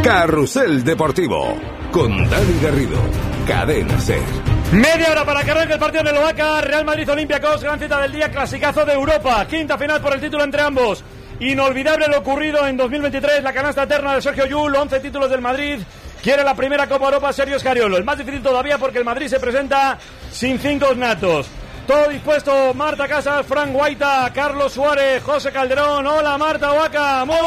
Carrusel Deportivo, con Dani Garrido, Cadena SER. Media hora para que arranque el partido de el Oaca, Real Madrid-Olympiacos, gran cita del día, clasicazo de Europa, quinta final por el título entre ambos. Inolvidable lo ocurrido en 2023, la canasta eterna de Sergio Llull, 11 títulos del Madrid. Quiere la primera Copa Europa Sergio Scariolo. Es más difícil todavía porque el Madrid se presenta sin 5 natos. Todo dispuesto, Marta Casas, Frank Guaita, Carlos Suárez, José Calderón. Hola Marta, Oaca, muy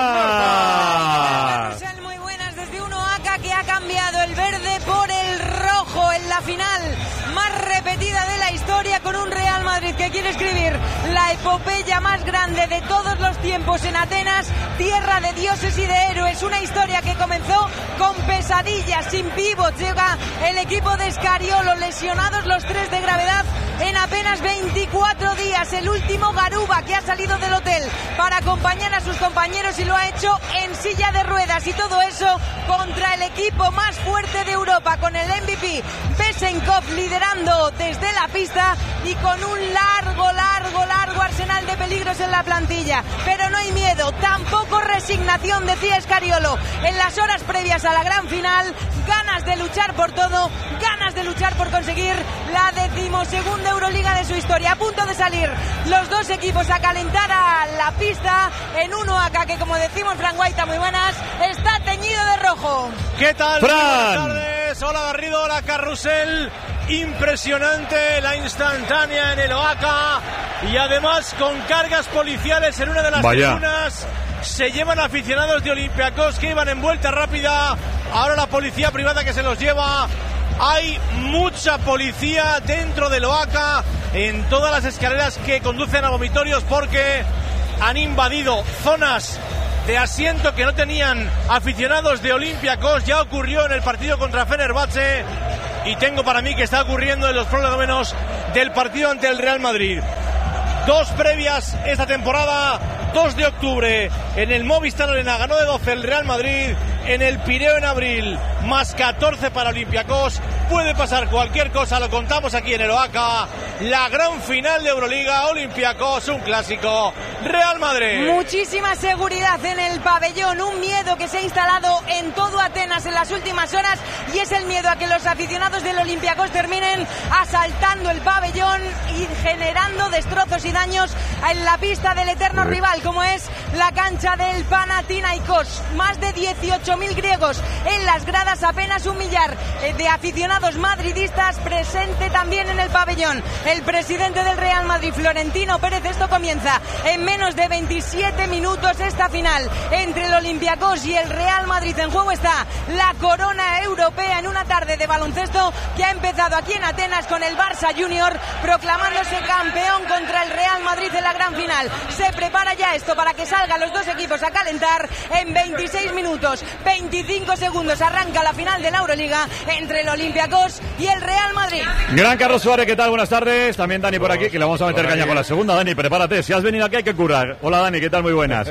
buenas. Muy buenas desde un Oaca que ha cambiado el verde por el rojo en la final más repetida de la historia, con un Real Madrid que quiere escribir la epopeya más grande de todos los tiempos en Atenas, tierra de dioses y de héroes. Una historia que comenzó con pesadillas, sin pívot. Llega el equipo de Scariolo, lesionados los 3 de gravedad en apenas 24 días. El último Garuba, que ha salido del hotel para acompañar a sus compañeros, y lo ha hecho en silla de ruedas. Y todo eso contra el equipo más fuerte de Europa, con el MVP Besenkov liderando desde la pista y con un largo arsenal de peligros en la plantilla. Pero no hay miedo, tampoco resignación, decía Scariolo en las horas previas a la gran final. Ganas de luchar por todo, ganas de luchar por conseguir la 12ª Euroliga de su historia. A punto de salir los dos equipos a calentar a la pista en un Oaca que, como decimos, Fran Guaita, muy buenas, está teñido de rojo. ¿Qué tal? Fran. Buenas tardes, hola Garrido, hola Carrusel. Impresionante la instantánea en el Oaca, y además con cargas policiales en una de las tribunas. Se llevan aficionados de Olympiacos que iban en vuelta rápida. Ahora la policía privada que se los lleva. Hay mucha policía dentro del Oaca, en todas las escaleras que conducen a vomitorios, porque han invadido zonas de asiento que no tenían aficionados de Olympiacos. Ya ocurrió en el partido contra Fenerbahce, y tengo para mí que está ocurriendo en los prolegómenos del partido ante el Real Madrid. 2 previas esta temporada. 2 de octubre en el Movistar Arena ganó de 12 el Real Madrid. En el Pireo en abril, más 14 para Olympiacos. Puede pasar cualquier cosa, lo contamos aquí en el Oaca. La gran final de Euroliga, Olympiacos, un clásico, Real Madrid. Muchísima seguridad en el pabellón, un miedo que se ha instalado en todo Atenas en las últimas horas, y es el miedo a que los aficionados del Olympiacos terminen asaltando el pabellón y generando destrozos y daños en la pista del eterno rival, como es la cancha del Panathinaikos. Más de 18.000 griegos en las gradas, apenas un millar de aficionados madridistas presente también en el pabellón. El presidente del Real Madrid, Florentino Pérez. Esto comienza en menos de 27 minutos, esta final entre el Olympiacos y el Real Madrid. En juego está la corona europea en una tarde de baloncesto que ha empezado aquí en Atenas con el Barça Junior proclamándose campeón contra el Real Madrid en la gran final. Se prepara ya esto para que salgan los dos equipos a calentar. En 26 minutos 25 segundos arranca la final de la Euroliga entre el Olympiacos y el Real Madrid. Gran Carlos Suárez, ¿qué tal? Buenas tardes. También Dani por aquí, que le vamos a meter caña con la segunda. Dani, prepárate, si has venido aquí hay que curar. Hola Dani, ¿qué tal? Muy buenas.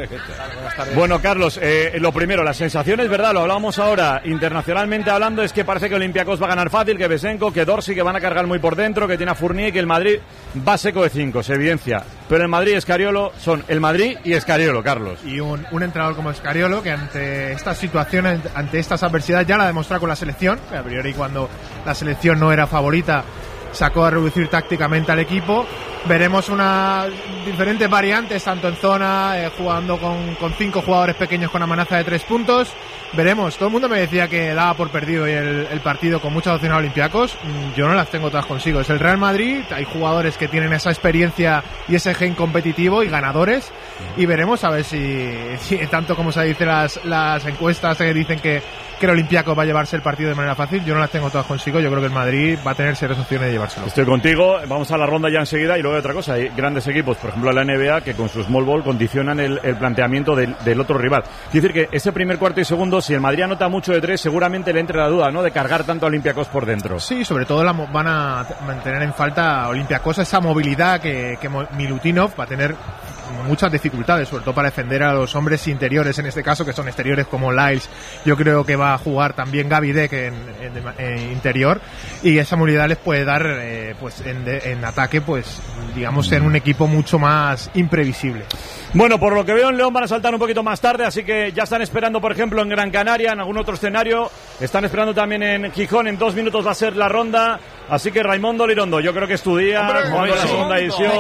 Bueno, Carlos, lo primero, las sensaciones, ¿verdad? Lo hablábamos ahora, internacionalmente hablando, es que parece que Olympiacos va a ganar fácil, que Besenko, que Dorsey, que van a cargar muy por dentro, que tiene a Fournier, que el Madrid va seco de 5, se evidencia. Pero el Madrid y Scariolo son el Madrid y Scariolo, Carlos. Y un entrenador como Scariolo, que ante estas situaciones, ante estas adversidades, ya la ha demostrado con la selección, que a priori cuando la selección no era favorita sacó a reducir tácticamente al equipo. Veremos diferentes variantes, tanto en zona, jugando con 5 jugadores pequeños con amenaza de 3 puntos. Veremos, todo el mundo me decía que daba por perdido y el partido con muchas opciones a Olympiacos. Yo no las tengo todas consigo. Es el Real Madrid, hay jugadores que tienen esa experiencia y ese gen competitivo y ganadores. Y veremos a ver si tanto como se dice las encuestas que dicen que el Olympiacos va a llevarse el partido de manera fácil, yo no las tengo todas consigo. Yo creo que el Madrid va a tener serias opciones de llevárselo. Estoy contigo, vamos a la ronda ya enseguida. Y luego hay otra cosa, hay grandes equipos, por ejemplo la NBA, que con su small ball condicionan el planteamiento del otro rival. Quiero decir que ese primer cuarto y segundo, si el Madrid anota mucho de 3, seguramente le entre la duda, ¿no?, de cargar tanto a Olympiacos por dentro. Sí, sobre todo van a mantener en falta a Olympiacos esa movilidad que Milutinov va a tener muchas dificultades, sobre todo para defender a los hombres interiores, en este caso, que son exteriores como Lyles. Yo creo que va a jugar también Gaby Deck en interior, y esa movilidad les puede dar pues en ataque, pues digamos, en un equipo mucho más imprevisible. Bueno, por lo que veo en León van a saltar un poquito más tarde, así que ya están esperando, por ejemplo, en Gran Canaria, en algún otro escenario. Están esperando también en Gijón, en 2 minutos va a ser la ronda. Así que Raimundo Lirondo, yo creo que es tu día, jugando la segunda edición.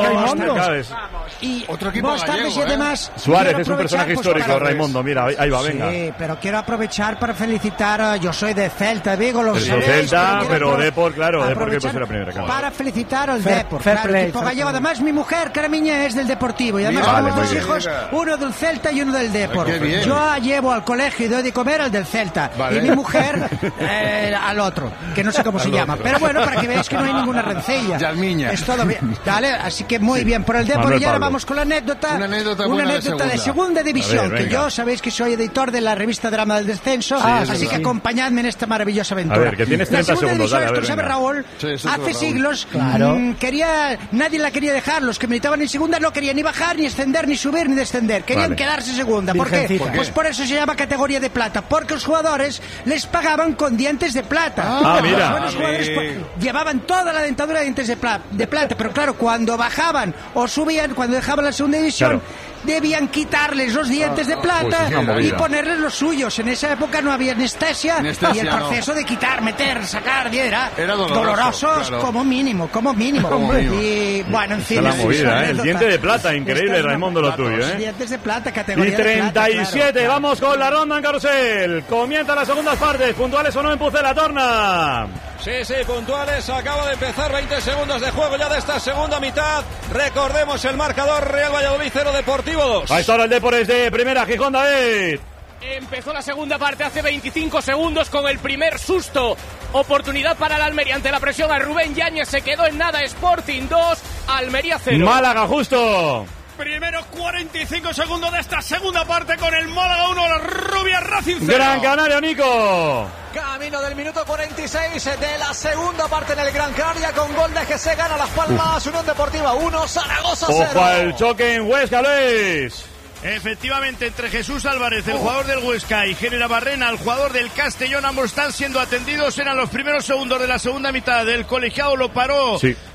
Y otro equipo más tarde y además Suárez es un personaje histórico, Raimundo, mira, ahí va, venga. Sí, pero quiero aprovechar para felicitar, yo soy de Celta, Vigo, lo sabéis. Celta, pero Depor, claro, Depor que puede la primera. Claro. Para felicitar al Depor, claro, equipo gallego. Además, mi mujer, Caramiña, es del Deportivo, y además tenemos 2 hijos, uno del Celta y uno del Depor. Yo llevo al colegio y doy de comer al del Celta, y mi mujer al otro, que no sé cómo se llama. Pero bueno, para que veáis que no hay ninguna rencilla. Es todo bien. Dale, así que muy bien. Por el Depor, y ahora vamos con la anécdota. Una anécdota de segunda división, que yo sabéis que soy editor de la revista Drama del Descenso, así que acompañadme en esta maravillosa aventura. A ver, que tienes 30 segundos. La segunda división, ¿sabes, Raúl? Hace siglos, nadie la quería dejar. Los que militaban en segunda no querían ni bajar, ni ascender, ni subir, ni descender. Querían quedarse en segunda. ¿Por qué? Pues por eso se llama categoría de plata, porque los jugadores les pagaban con dientes de plata. Mira. Los buenos jugadores llevaban toda la dentadura de dientes de plata, pero claro, cuando bajaban o subían, cuando dejaban la segunda división, debían quitarles los dientes de plata y ponerles los suyos. En esa época no había anestesia y el proceso de quitar, meter, sacar era doloroso, claro. como mínimo. Y bueno, en fin, la movida, el diente de plata, increíble, Raimundo, lo tuyo, dientes de plata, categoría y 37, de plata, claro. Vamos con la ronda en carrusel. Comienzan las segundas partes, puntuales o no en Pucela Torna. Sí, puntuales, acaba de empezar, 20 segundos de juego ya de esta segunda mitad. Recordemos el marcador: Real Valladolid 0, Deportivo 2. Ahí está ahora el Depor de primera, Gijón, David. Empezó la segunda parte hace 25 segundos con el primer susto. Oportunidad para el Almería ante la presión a Rubén Yáñez, se quedó en nada. Sporting 2, Almería 0. Málaga, justo. Primero 45 segundos de esta segunda parte con el Málaga 1, la Rubia Racing 0. Gran Canaria, Nico. Camino del minuto 46 de la segunda parte en el Gran Canaria, con gol de GC, gana Las Palmas, Unión Deportiva 1, Zaragoza 0. Ojo al choque en Huesca, Luis. Efectivamente, entre Jesús Álvarez, el jugador del Huesca, y Génera Barrena, el jugador del Castellón, ambos están siendo atendidos. Eran los primeros segundos de la segunda mitad. El colegiado lo paró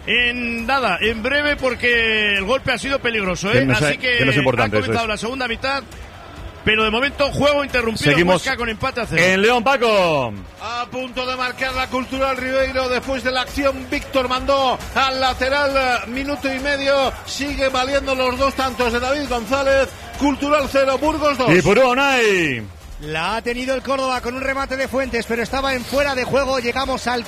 en breve, porque el golpe ha sido peligroso, así que no es importante, ha comenzado la segunda mitad. Pero de momento, juego interrumpido. Seguimos Huesca con empate a 0. En León, Paco. A punto de marcar la Cultural Ribeiro. Después de la acción, Víctor mandó al lateral, minuto y medio. Sigue valiendo los 2 tantos de David González. Cultural 0, Burgos 2. Y Purú Unai. La ha tenido el Córdoba con un remate de Fuentes, pero estaba en fuera de juego. Llegamos al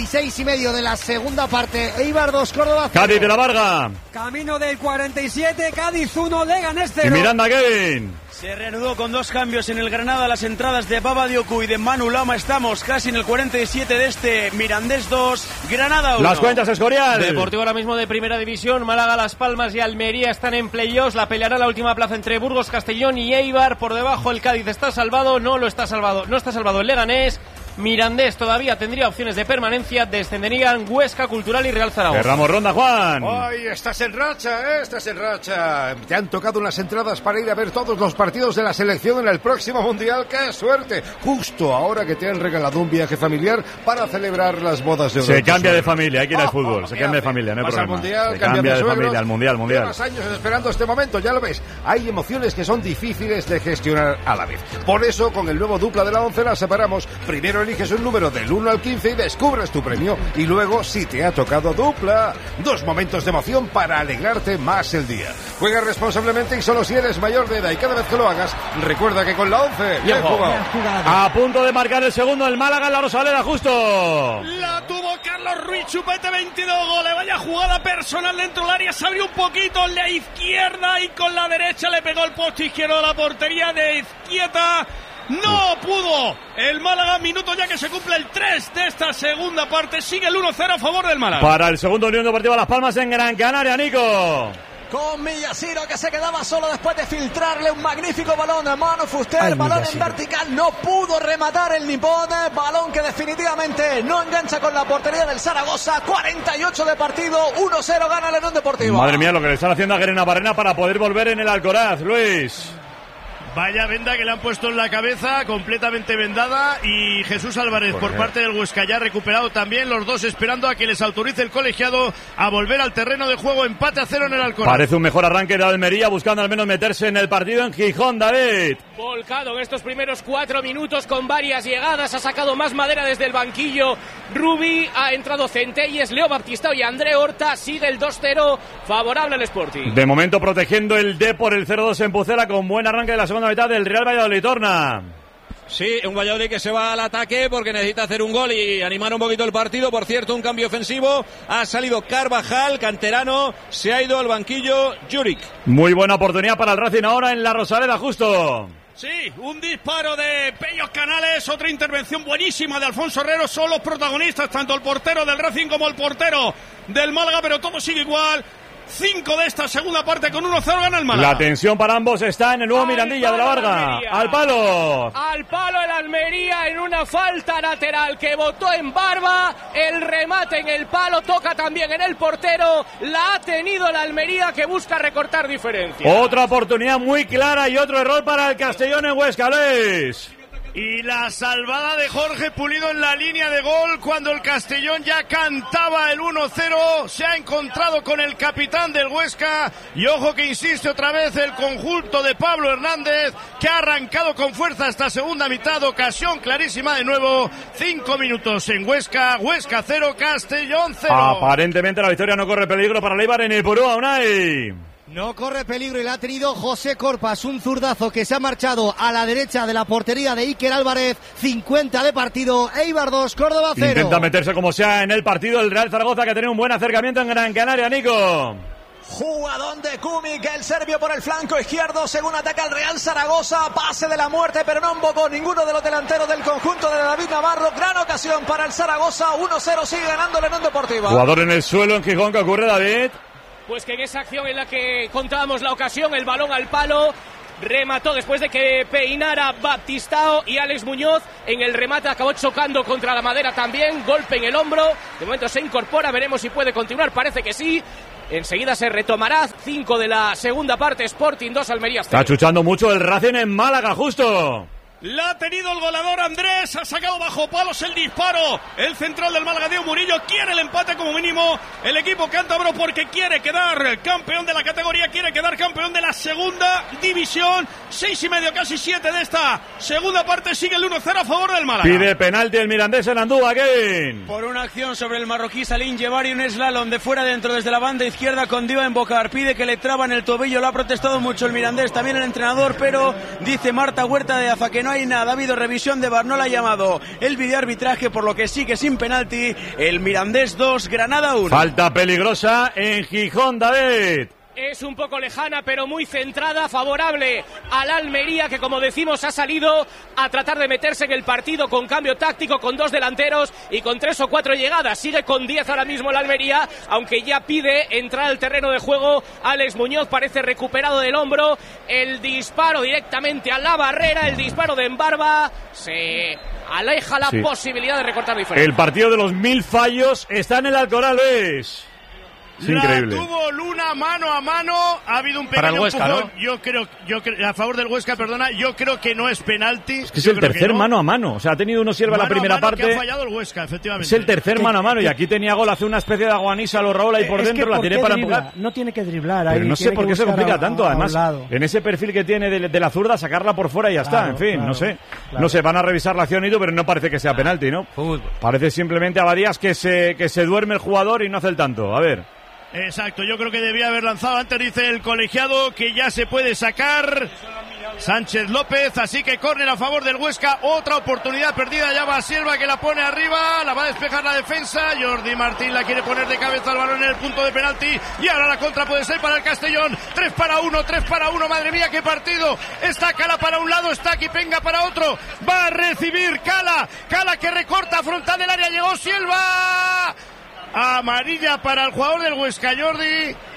46,5 de la segunda parte. Eibar 2, Córdoba 0. Cádiz de la Varga. Camino del 47, Cádiz 1, Leganés 0. Y Miranda, Kevin. Se reanudó con 2 cambios en el Granada, las entradas de Baba Dioku y de Manu Lama. Estamos casi en el 47 de este. Mirandés 2, Granada 1. Las cuentas, Escorial. Deportivo ahora mismo de primera división. Málaga, Las Palmas y Almería están en playoffs. La peleará la última plaza entre Burgos, Castellón y Eibar. Por debajo el Cádiz está salvado, no está salvado el Leganés. Mirandés todavía tendría opciones de permanencia. Descenderían Huesca, Cultural y Real Zaragoza. Cerramos ronda, Juan. Ay, estás en racha, estás en racha. Te han tocado unas entradas para ir a ver todos los partidos de la selección en el próximo Mundial. ¡Qué suerte! Justo ahora que te han regalado un viaje familiar para celebrar las bodas de Se cambia de familia, hay que ir al fútbol. Se cambia de familia, no hay problema. Mundial, se cambia de familia, al Mundial. Llevas años esperando este momento, ya lo ves. Hay emociones que son difíciles de gestionar a la vez. Por eso, con el nuevo Dupla de la 11 la separamos. Primero eliges un número del 1 al 15 y descubres tu premio. Y luego, si te ha tocado Dupla, 2 momentos de emoción para alegrarte más el día. Juega responsablemente y solo si eres mayor de edad. Y cada vez que lo hagas, recuerda que con la 11 bien jugado. A punto de marcar el segundo el Málaga en la Rosaleda, justo. La tuvo Carlos Ruiz, chupete, 22 goles. Vaya jugada personal dentro del área. Se abrió un poquito en la izquierda y con la derecha le pegó el poste izquierdo a la portería de Izquieta. No pudo el Málaga, minuto ya que se cumple el 3 de esta segunda parte. Sigue el 1-0 a favor del Málaga. Para el segundo Unión Deportiva Las Palmas en Gran Canaria, Nico. Con Millasiro, que se quedaba solo después de filtrarle un magnífico balón a Manu Fuster. Balón en vertical, no pudo rematar el nipón. Balón que definitivamente no engancha con la portería del Zaragoza. 48 de partido, 1-0 gana el Unión Deportiva. Madre mía, lo que le están haciendo a Guerena Barrena para poder volver en el Alcoraz, Luis. Vaya venda que le han puesto en la cabeza, completamente vendada, y Jesús Álvarez por parte del Huesca ya recuperado también, los dos esperando a que les autorice el colegiado a volver al terreno de juego. Empate a 0 en el Alcoraz. Parece un mejor arranque de Almería, buscando al menos meterse en el partido en Gijón, David. Volcado en estos primeros 4 minutos con varias llegadas, ha sacado más madera desde el banquillo Rubi, ha entrado Centelles, Leo Baptistao y André Horta, sigue el 2-0 favorable al Sporting. De momento protegiendo el Depor, el 0-2 en Pucela, con buen arranque de la segunda mitad del Real Valladolid. Torna. Sí, un Valladolid que se va al ataque porque necesita hacer un gol y animar un poquito el partido. Por cierto, un cambio ofensivo. Ha salido Carvajal, canterano. Se ha ido al banquillo Juric. Muy buena oportunidad para el Racing ahora en la Rosaleda, justo. Sí, un disparo de Pellos Canales, otra intervención buenísima de Alfonso Herrero. Son los protagonistas, tanto el portero del Racing como el portero del Málaga, pero todo sigue igual. 5 de esta segunda parte, con 1-0 gana el Málaga. La tensión para ambos está en el nuevo Mirandilla de la Varga. Al palo. Al palo el Almería en una falta lateral que botó en Barba. El remate en el palo, toca también en el portero. La ha tenido el Almería, que busca recortar diferencias. Otra oportunidad muy clara y otro error para el Castellón en Huesca, Luis. Y la salvada de Jorge Pulido en la línea de gol cuando el Castellón ya cantaba el 1-0. Se ha encontrado con el capitán del Huesca y ojo que insiste otra vez el conjunto de Pablo Hernández, que ha arrancado con fuerza esta segunda mitad. Ocasión clarísima de nuevo. 5 minutos en Huesca. Huesca 0, Castellón 0. Aparentemente la victoria no corre peligro para el Eibar en el Purúa, Unai. No corre peligro y la ha tenido José Corpas, un zurdazo que se ha marchado a la derecha de la portería de Iker Álvarez. 50 de partido, Eibar 2, Córdoba 0. Intenta meterse como sea en el partido el Real Zaragoza, que ha tenido un buen acercamiento en Gran Canaria, Nico. Jugadón de Kumic, el serbio por el flanco izquierdo, según ataca el Real Zaragoza, pase de la muerte, pero no embocó ninguno de los delanteros del conjunto de David Navarro. Gran ocasión para el Zaragoza, 1-0, sigue ganando Lenón Deportiva. Jugador en el suelo en Gijón, ¿qué ocurre, David? Pues que en esa acción en la que contábamos la ocasión, el balón al palo, remató después de que peinara Baptistao, y Alex Muñoz en el remate acabó chocando contra la madera también, golpe en el hombro. De momento se incorpora, veremos si puede continuar, parece que sí. Enseguida se retomará. 5 de la segunda parte, Sporting 2, Almería 0. Está chuchando mucho el Racing en Málaga, justo. La ha tenido el goleador Andrés, ha sacado bajo palos el disparo. El central del Málaga, Diego Murillo, quiere el empate como mínimo. El equipo cántabro, porque quiere quedar campeón de la categoría, quiere quedar campeón de la segunda división. 6,5, casi 7 de esta segunda parte. Sigue el 1-0 a favor del Málaga. Pide penalti el mirandés en Andúa, Kevin. Por una acción sobre el marroquí Salim Jebari, un slalom de fuera dentro desde la banda izquierda con Diva en Bocar. Pide que le traban el tobillo, lo ha protestado mucho el mirandés, también el entrenador, pero dice Marta Huerta de Afa que no hay nada. Ha habido revisión de VAR, no la ha llamado el videoarbitraje, por lo que sigue sin penalti. El Mirandés 2, Granada 1. Falta peligrosa en Gijón, David. Es un poco lejana, pero muy centrada, favorable al Almería, que como decimos ha salido a tratar de meterse en el partido con cambio táctico, con 2 delanteros y con 3 o 4 llegadas. Sigue con 10 ahora mismo el Almería, aunque ya pide entrar al terreno de juego. Alex Muñoz parece recuperado del hombro. El disparo directamente a la barrera, el disparo de Embarba. Se aleja la posibilidad de recortar diferencia. El partido de los 1000 fallos está en el Alcoraz, Luis. Es increíble. La tuvo Luna mano a mano, ha habido un pequeño para el Huesca, empujón. ¿no? Yo creo a favor del Huesca, perdona, yo creo que no es penalti. Es que es el tercer mano a mano, o sea, ha tenido uno sierva la primera parte. Que ha fallado el Huesca, efectivamente. Es el tercer mano a mano, y aquí tenía gol, hace una especie de aguanisa, lo Raúl ahí por dentro, la tiene para empujar. No tiene que driblar ahí. Pero no sé por qué se complica tanto, además, en ese perfil que tiene de la zurda, sacarla por fuera y ya está, en fin, no sé. No sé, van a revisar la acción y todo, pero no parece que sea penalti, ¿no? Parece simplemente a Badías que se duerme el jugador y no hace el tanto, a ver. Exacto, yo creo que debía haber lanzado antes, dice el colegiado, que ya se puede sacar Sánchez López, así que córner a favor del Huesca. Otra oportunidad perdida, ya va Silva, que la pone arriba, la va a despejar la defensa. Jordi Martín la quiere poner de cabeza al balón en el punto de penalti, y ahora la contra puede ser para el Castellón. 3 para 1, madre mía, qué partido. Está Cala para un lado, está Kipenga para otro, va a recibir Cala que recorta frontal del área, llegó Silva. Amarilla para el jugador del Huesca, Jordi.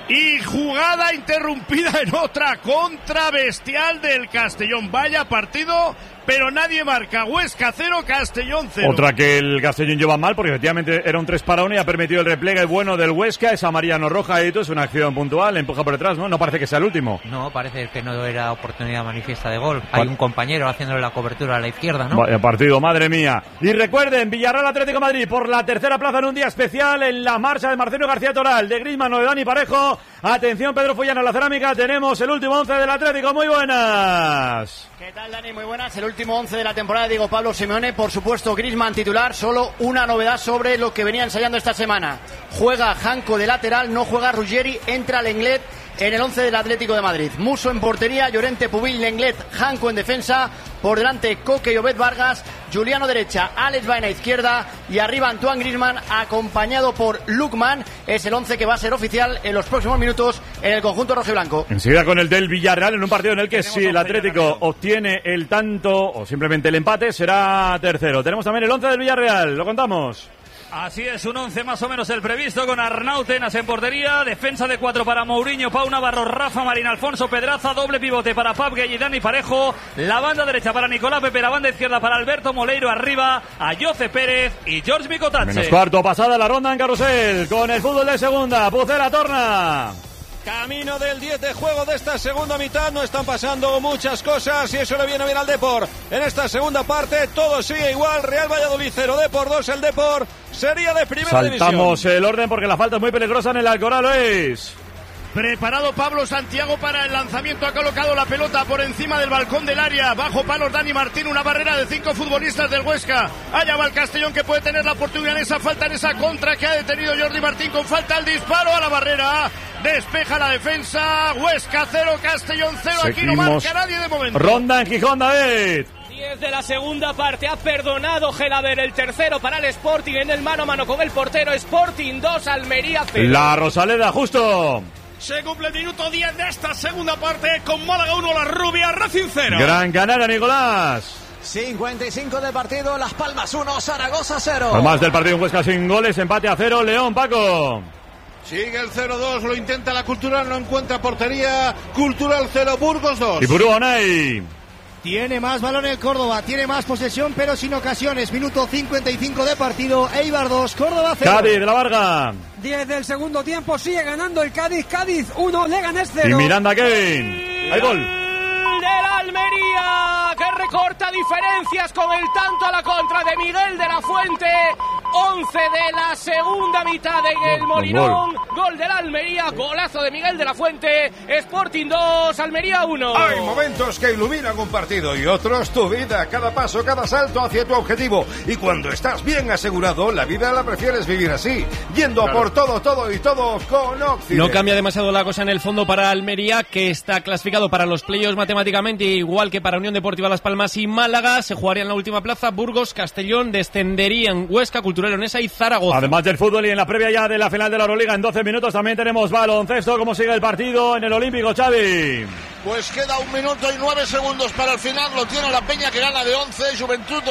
Y jugada interrumpida en otra contra bestial del Castellón. Vaya partido, pero nadie marca. Huesca 0, Castellón 0. Otra que el Castellón lleva mal, porque efectivamente era un 3-1 y ha permitido el repliegue bueno del Huesca. Es amarilla no roja, y todo es una acción puntual, empuja por detrás, ¿no? No parece que sea el último. No, parece que no era oportunidad manifiesta de gol. Hay un compañero haciéndole la cobertura a la izquierda, ¿no? Vaya partido, madre mía. Y recuerden, Villarreal Atlético de Madrid por la tercera plaza en un día especial en la marcha de Marcelo García Toral, de Griezmann o de Dani Parejo. Atención, Pedro Fullano en la cerámica. Tenemos el último 11 del Atlético. Muy buenas. ¿Qué tal, Dani? Muy buenas. El último 11 de la temporada de Diego Pablo Simeone. Por supuesto, Griezmann titular. Solo una novedad sobre lo que venía ensayando esta semana. Juega Janko de lateral, no juega Ruggeri. Entra Lenglet en el 11 del Atlético de Madrid. Musso en portería, Llorente, Pubil, Lenglet, Janko en defensa. Por delante, Coque y Obed Vargas. Juliano derecha, Alex Baena izquierda. Y arriba Antoine Griezmann, acompañado por Lukman. Es el 11 que va a ser oficial en los próximos minutos en el conjunto rojiblanco. Enseguida con el del Villarreal, en un partido en el que si el Atlético obtiene el tanto o simplemente el empate, será tercero. Tenemos también el 11 del Villarreal, lo contamos. Así es, un 11 más o menos el previsto, con Arnau Tenas en portería, defensa de 4 para Mourinho, Pau Navarro, Rafa Marín, Alfonso Pedraza, doble pivote para Pab Gueye y Dani Parejo, la banda derecha para Nicolás Pepe, la banda izquierda para Alberto Moleiro, arriba a Jose Pérez y George Micotache. Menos cuarto, pasada la ronda en Carrusel, con el fútbol de segunda, Pucela torna. Camino del 10 de juego de esta segunda mitad, no están pasando muchas cosas y eso le viene bien al Depor. En esta segunda parte todo sigue igual, Real Valladolid 0, Depor 2, el Depor sería de primera división. Saltamos el orden porque la falta es muy peligrosa en el Alcoraz, Luis. Preparado Pablo Santiago para el lanzamiento, ha colocado la pelota por encima del balcón del área, bajo palos Dani Martín, una barrera de 5 futbolistas del Huesca. Allá va el Castellón, que puede tener la oportunidad en esa falta, en esa contra que ha detenido Jordi Martín con falta, el disparo a la barrera, despeja la defensa. Huesca 0, Castellón 0, aquí no marca nadie de momento. Ronda en Gijón, David. 10 de la segunda parte, ha perdonado Gelaber, el tercero para el Sporting en el mano a mano con el portero. Sporting 2, Almería 0. La Rosaleda, justo. Se cumple el minuto 10 de esta segunda parte, con Málaga 1, la Rubia, Racing 0. Gran Canaria, Nicolás. 55 de partido, Las Palmas 1, Zaragoza 0. Por más del partido en Huesca sin goles, empate a 0, León, Paco. Sigue el 0-2, lo intenta la Cultural, no encuentra portería. Cultural 0, Burgos 2. Y Burgonay. Tiene más balón el Córdoba, tiene más posesión, pero sin ocasiones. Minuto 55 de partido, Eibar 2, Córdoba 0. Cádiz de la Varga. 10 del segundo tiempo, sigue ganando el Cádiz. Cádiz 1, Leganés 0. Y Miranda, Kevin. Hay gol. Del Almería, que recorta diferencias con el tanto a la contra de Miguel de la Fuente. 11 de la segunda mitad en el Molinón. Gol del Almería, golazo de Miguel de la Fuente. Sporting 2, Almería 1. Hay momentos que iluminan un partido y otros tu vida. Cada paso, cada salto hacia tu objetivo. Y cuando estás bien asegurado, la vida la prefieres vivir así, yendo por todo y todo con Occident. No cambia demasiado la cosa en el fondo para Almería, que está clasificado para los playoffs matemáticamente, igual que para Unión Deportiva Las Palmas y Málaga. Se jugaría en la última plaza. Burgos, Castellón descenderían, Huesca, Cultural Leonesa y Zaragoza. Además del fútbol y en la previa ya de la final de la Euroliga, en 12 minutos también tenemos baloncesto. ¿Cómo sigue el partido en el Olímpico, Xavi? Pues queda 1 minuto y 9 segundos para el final. Lo tiene la Peña, que gana de 11. Juventud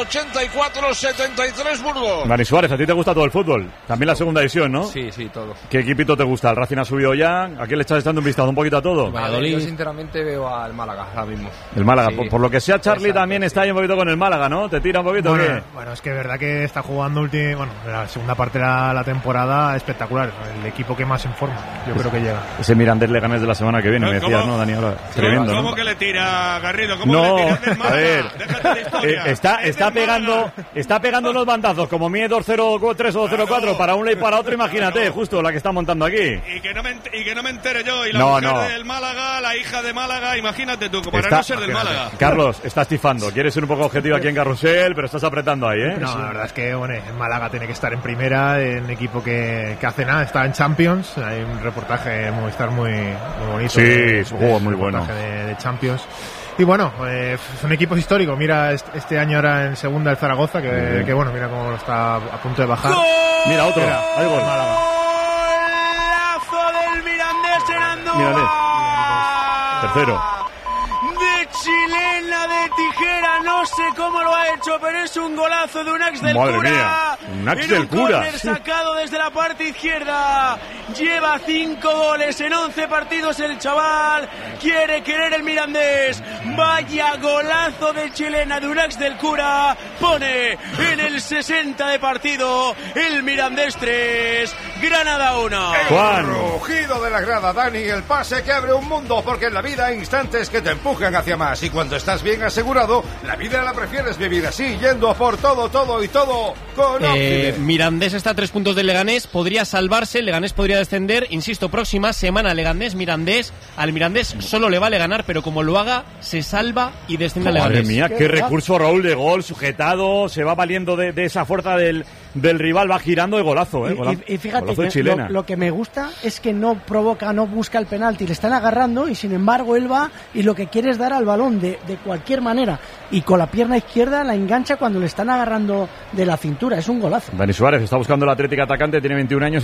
84-73 Burgos. Dani Suárez, a ti te gusta todo el fútbol. También la segunda división, ¿no? Sí, todo. ¿Qué equipito te gusta? ¿El Racing ha subido ya? ¿A quién le estás echando un vistazo un poquito a todo? Yo sinceramente veo al Málaga ahora mismo. El Málaga, sí, por lo que sea, Charlie exacto, también está ahí un poquito con el Málaga, ¿no? ¿Te tira un poquito? Bueno, es que es verdad que está jugando la segunda parte de la temporada espectacular. El equipo que más en forma, yo creo que llega. Ese Mirandés Leganés de la semana que viene, me decías, ¿no, Dani? Ahora, tremendo, ¿Cómo ¿no? que le tira, Garrido? ¿Cómo No, que le tira del Málaga? a ver, Déjate de historia. está pegando unos bandazos, como mide 2-0-3 o 2-0-4 para un lado y para otro, imagínate, justo la que está montando aquí. Y que no me entere yo, y la mujer del Málaga, la hija de Málaga, imagínate tú, para no ser del Málaga. Carlos, estás tifando, quieres ser un poco objetivo aquí en Carrusel, pero estás apretando ahí, ¿eh? No, la verdad es que el Málaga tiene que estar en primera, en equipo que hace nada, está en Champions. Hay un reportaje en Movistar muy bonito. Sí, es un juego muy bueno. De Champions. Y bueno, son equipos históricos. Mira, este año ahora en segunda el Zaragoza, que bueno, mira cómo está a punto de bajar. ¡Gol! Mira, otro. Hay gol. Málaga. Golazo del Mirandés llenando. Mirandés. Tercero. De chilena de tijera, no sé cómo lo ha hecho, pero es un golazo de un ex del Madre Cura. mía, Nax en del un Cura. córner sacado desde la parte izquierda. Lleva 5 goles en 11 partidos el chaval. Quiere querer el Mirandés. Vaya golazo de chilena de Nax del Cura. Pone en el 60 de partido el Mirandés 3, Granada 1. El rugido de la grada, Dani, el pase que abre un mundo, porque en la vida hay instantes que te empujan hacia más, y cuando estás bien asegurado, la vida la prefieres vivir así, yendo a por todo y todo con Occident. Mirandés está a 3 puntos del Leganés, podría salvarse, el Leganés podría descender, insisto, próxima semana Leganés-Mirandés, al Mirandés solo le vale ganar, pero como lo haga, se salva y desciende al Leganés. Madre mía, qué recurso Raúl de gol, sujetado, se va valiendo de esa fuerza del rival, va girando de golazo, Y fíjate golazo de que chilena. lo que me gusta es que no provoca, no busca el penalti, le están agarrando y sin embargo él va y lo que quiere es dar al balón de cualquier manera y con la pierna izquierda la engancha cuando le están agarrando de la cintura, es un golazo. Dani Suárez está buscando el Atlético atacante, tiene 21 años,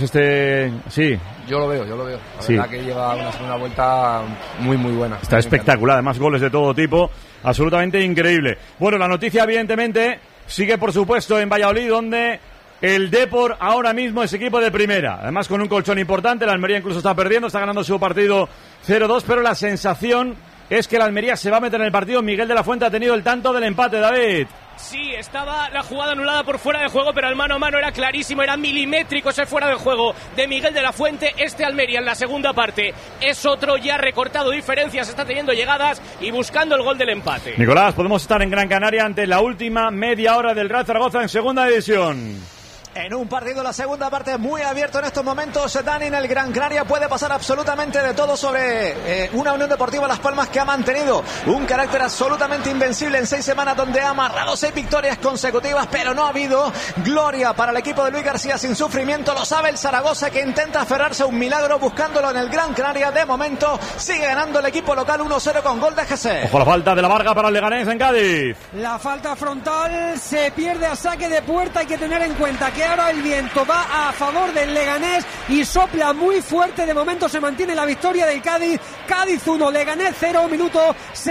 sí. Yo lo veo. La verdad que lleva una segunda vuelta muy buena. Está espectacular, además goles de todo tipo, absolutamente increíble. Bueno, la noticia evidentemente sigue por supuesto en Valladolid, donde el Depor ahora mismo es equipo de primera, además con un colchón importante. La Almería incluso está perdiendo, está ganando su partido 0-2, pero la sensación es que la Almería se va a meter en el partido. Miguel de la Fuente ha tenido el tanto del empate, David. Sí, estaba la jugada anulada por fuera de juego, pero el mano a mano era clarísimo, era milimétrico ese fuera de juego de Miguel de la Fuente. Almería en la segunda parte es otro, ya recortado diferencias, está teniendo llegadas y buscando el gol del empate. Nicolás, podemos estar en Gran Canaria ante la última media hora del Real Zaragoza en segunda división. En un partido, la segunda parte muy abierto en estos momentos, Dani, en el Gran Canaria puede pasar absolutamente de todo sobre una Unión Deportiva Las Palmas que ha mantenido un carácter absolutamente invencible en 6 semanas, donde ha amarrado 6 victorias consecutivas, pero no ha habido gloria para el equipo de Luis García sin sufrimiento. Lo sabe el Zaragoza, que intenta aferrarse a un milagro buscándolo en el Gran Canaria. De momento sigue ganando el equipo local 1-0 con gol de GC. Ojo la falta de la Varga para el Leganés en Cádiz. La falta frontal se pierde a saque de puerta. Hay que tener en cuenta que ahora el viento va a favor del Leganés y sopla muy fuerte. De momento se mantiene la victoria del Cádiz. Cádiz 1, Leganés 0, minuto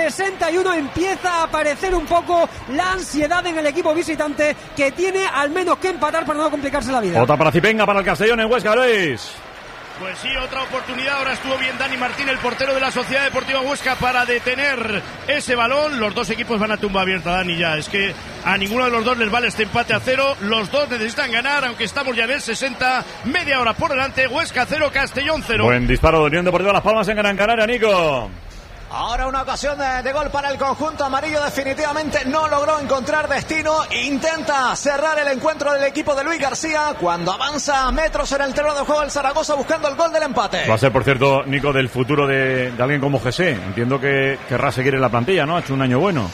61. Empieza a aparecer un poco la ansiedad en el equipo visitante, que tiene al menos que empatar para no complicarse la vida. Otra para Cipenga, para el Castellón en Huesca, Luis. Pues sí, otra oportunidad. Ahora estuvo bien Dani Martín, el portero de la Sociedad Deportiva Huesca, para detener ese balón. Los dos equipos van a tumba abierta, Dani, ya. Es que a ninguno de los dos les vale este empate a 0. Los dos necesitan ganar, aunque estamos ya en el 60. Media hora por delante. Huesca 0, Castellón 0. Buen disparo de Unión Deportiva Las Palmas en Gran Canaria, Nico. Ahora una ocasión de gol para el conjunto amarillo. Definitivamente no logró encontrar destino. Intenta cerrar el encuentro del equipo de Luis García cuando avanza metros en el terreno de juego el Zaragoza buscando el gol del empate. Va a ser, por cierto, Nico, del futuro de alguien como José. Entiendo que querrá seguir en la plantilla, ¿no? Ha hecho un año bueno.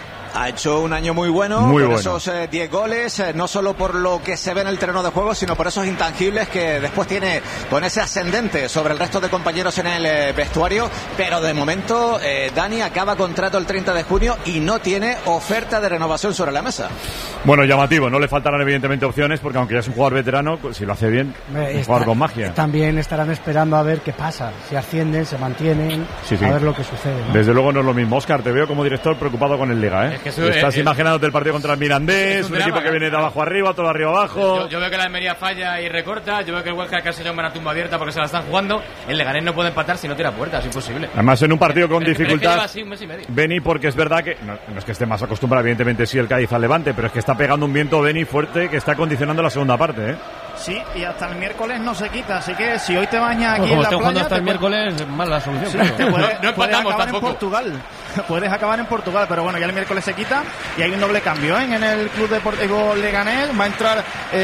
Ha hecho un año muy bueno, esos 10 goles, no solo por lo que se ve en el terreno de juego, sino por esos intangibles que después tiene con ese ascendente sobre el resto de compañeros en el vestuario. Pero de momento, Dani acaba contrato el 30 de junio y no tiene oferta de renovación sobre la mesa. Bueno, llamativo, no le faltarán evidentemente opciones, porque aunque ya es un jugador veterano, si lo hace bien, es un jugador con magia. También estarán esperando a ver qué pasa, si ascienden, se mantienen, a ver lo que sucede, ¿no? Desde luego no es lo mismo. Óscar, te veo como director preocupado con el Liga, ¿eh? Es que estás imaginándote el partido contra el Mirandés, un equipo que viene de abajo arriba, todo arriba abajo. Yo veo que la Almería falla y recorta, yo veo que el Huesca casi lleva una tumba abierta porque se la están jugando. El Leganés no puede empatar si no tira puerta, es imposible. Además, en un partido con dificultad, lleva así un mes y medio. Beni, porque es verdad que no es que esté más acostumbrado, evidentemente sí, el Cádiz al Levante, pero es que está pegando un viento Beni fuerte que está condicionando la segunda parte, ¿eh? Sí, y hasta el miércoles no se quita, así que si hoy te bañas aquí en la playa, hasta el miércoles, mala solución. Sí, no empatamos tampoco. En Portugal. Puedes acabar en Portugal, pero bueno, ya el miércoles se quita y hay un doble cambio, ¿eh? En el Club Deportivo Leganés va a entrar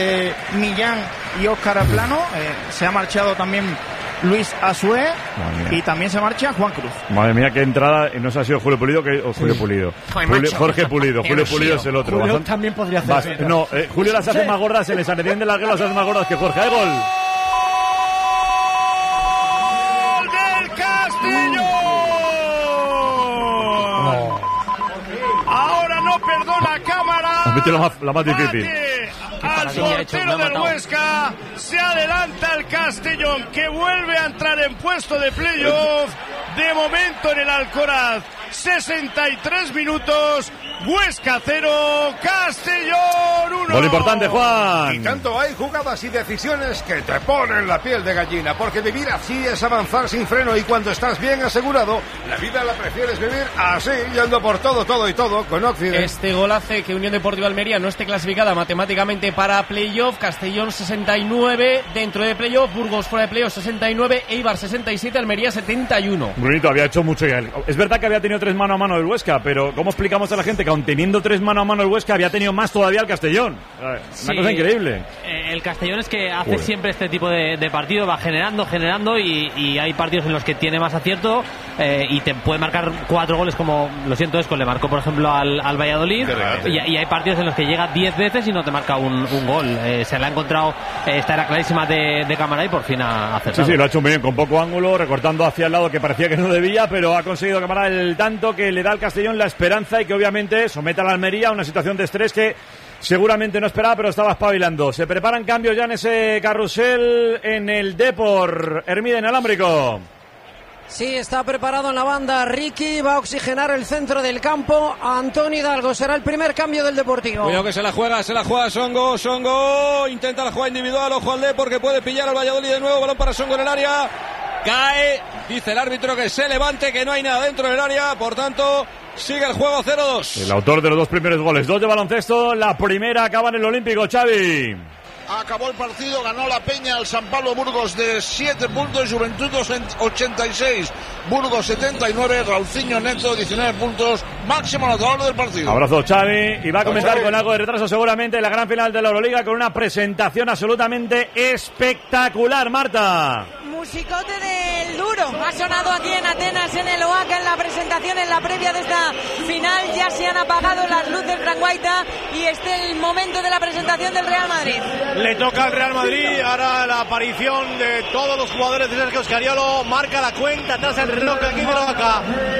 Millán y Óscar Plano. Se ha marchado también Luis Asué y también se marcha Juan Cruz. Madre mía, qué entrada. No sé si ha sido Julio Pulido o Julio Pulido. Jorge Pulido. Julio Pulido es el otro. Julio también podría hacer. No, Julio las hace más gordas, en el Sanedrín de las Guerras las hace más gordas que Jorge. ¡Hay gol! ¡Gol del Castellón! Ahora no perdona cámara. Has metido la más difícil. Al portero del Huesca, se adelanta el Castellón, que vuelve a entrar en puesto de playoff. De momento en el Alcoraz, 63 minutos, Huesca 0, Castellón 1. Gol importante, Juan. Y tanto hay jugadas y decisiones que te ponen la piel de gallina, porque vivir así es avanzar sin freno, y cuando estás bien asegurado, la vida la prefieres vivir así, yendo por todo con Occident. Este gol hace que Unión Deportiva Almería no esté clasificada matemáticamente para playoff. Castellón 69 dentro de playoff, Burgos fuera de playoff 69, Eibar 67, Almería 71. Brunito había hecho mucho. Es verdad que había tenido 3 mano a mano el Huesca, pero ¿cómo explicamos a la gente que aun teniendo 3 mano a mano el Huesca había tenido más todavía el Castellón? Una cosa increíble. El Castellón es que hace siempre este tipo de partido, va generando y hay partidos en los que tiene más acierto y te puede marcar 4 goles, como lo siento Esco le marcó por ejemplo al Valladolid, y hay partidos en los que llega 10 veces y no te marca un gol. Se la ha encontrado, esta era clarísima de cámara y por fin ha acertado. Sí, lo ha hecho muy bien, con poco ángulo, recortando hacia el lado que parecía que no debía, pero ha conseguido Cámara el tanto que le da al Castellón la esperanza y que obviamente somete a la Almería a una situación de estrés que seguramente no esperaba, pero estaba espabilando. Se preparan cambios ya en ese carrusel en el Depor. Hermida Inalámbrico. Sí, está preparado en la banda Ricky, va a oxigenar el centro del campo. Antonio Hidalgo será el primer cambio del Deportivo. Cuidado que se la juega Songo, intenta la jugada individual, ojo al Depor que puede pillar al Valladolid de nuevo, balón para Songo en el área, cae, dice el árbitro que se levante, que no hay nada dentro del área, por tanto sigue el juego 0-2. El autor de los 2 primeros goles, 2 de baloncesto, la primera acaba en el Olímpico, Xavi. Acabó el partido, ganó la Peña al San Pablo Burgos de 7 puntos, Juventud 86, Burgos 79, Raulciño Neto 19 puntos, máximo anotador del partido. Abrazo, Xavi, y va a comenzar con algo de retraso seguramente la gran final de la Euroliga con una presentación absolutamente espectacular, Marta. Musicote del duro, ha sonado aquí en Atenas, en el Oaca, en la presentación, en la previa de esta final. Ya se han apagado las luces Franguaita y este es el momento de la presentación del Real Madrid. Le toca al Real Madrid, ahora la aparición de todos los jugadores de Sergio Scariolo, marca la cuenta atrás el reloj aquí de la Oaca,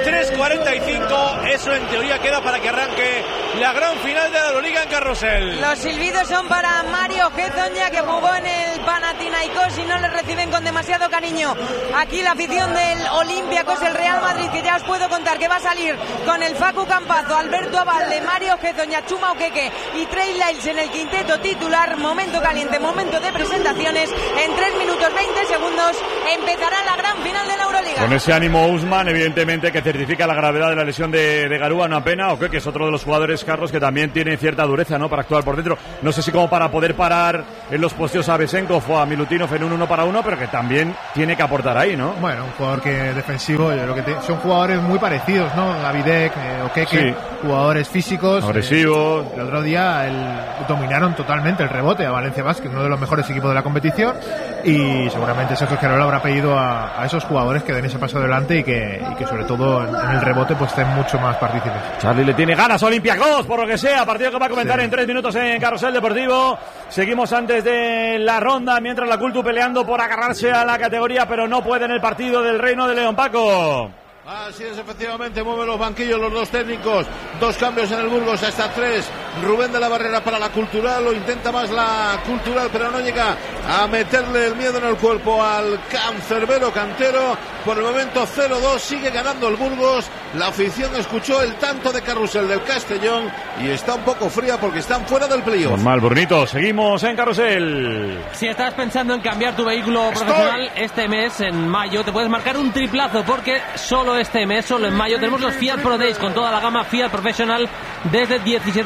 3:45, eso en teoría queda para que arranque la gran final de la Euroliga en Carrusel. Los silbidos son para Mario Hezonja, que jugó en el Panathinaikos y no le reciben con demasiado cariño aquí la afición del Olympiacos. El Real Madrid, que ya os puedo contar que va a salir con el Facu Campazo, Alberto Abalde, Mario Hezonja, Chuma Okeke y Trey Lyles en el quinteto titular. Momento caliente, momento de presentaciones. En 3 minutos 20 segundos empezará la gran final de la Euroliga. Con ese ánimo Usman, evidentemente, que certifica la gravedad de la lesión de Garúa, una pena. Okeke es otro de los jugadores, Carlos, que también tiene cierta dureza, ¿no?, para actuar por dentro. No sé si como para poder parar en los posteos a Besenkov o a Milutinov en un 1 para 1, pero que también tiene que aportar ahí, ¿no? Bueno, un jugador que defensivo, yo creo que son jugadores muy parecidos, ¿no? Davidek, Okeke, sí. Jugadores físicos, agresivos. El otro día dominaron totalmente el rebote a Valencia Basket, uno de los mejores equipos de la competición, y seguramente Sergio Scariolo habrá pedido a esos jugadores que den ese paso adelante y que sobre todo en el rebote pues estén mucho más partícipes. Charlie le tiene ganas a Olympiacos, por lo que sea, partido que va a comenzar en 3 minutos en Carrusel Deportivo. Seguimos antes de la ronda, mientras la Cultu peleando por agarrarse a la categoría, pero no puede en el partido del Reino de León. Paco. Así es, efectivamente, mueven los banquillos los 2 técnicos, 2 cambios en el Burgos, hasta 3. Rubén de la Barrera para la Cultural, lo intenta más la Cultural, pero no llega a meterle el miedo en el cuerpo al cancerbero cantero. Por el momento 0-2, sigue ganando el Burgos. La afición escuchó el tanto de Carrusel del Castellón y está un poco fría porque están fuera del playoff. Normal, Burnito, seguimos en Carrusel. Si estás pensando en cambiar tu vehículo profesional, este mes, en mayo, te puedes marcar un triplazo, porque solo este mes, solo en mayo, tenemos los Fiat Pro Days con toda la gama Fiat Professional desde